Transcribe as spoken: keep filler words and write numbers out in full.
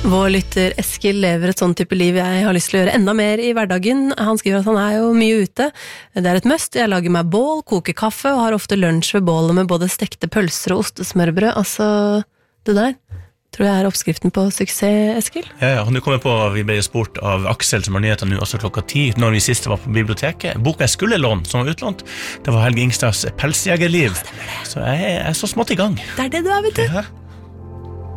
Vår lytter Eskil lever et sånn type liv jeg har lyst til å gjøre enda mer i hverdagen. Han skriver at han er jo mye ute. Det er et must. Jeg lager meg bål, koker kaffe og har ofte lunsj ved bålet med både stekte pølser og ostesmørbrød. Altså, det der tror jeg er oppskriften på suksess, Eskil. Ja, ja, og nå kommer jeg på, vi ble spurt av Aksel som har nyheter nå, også klokka ti, når vi sist var på biblioteket. Boka jeg skulle låne, som var utlånt, det var Helge Ingstads Pelsjegerliv. Så jeg er så smått i gang. Det er det du er, vet du. Ja.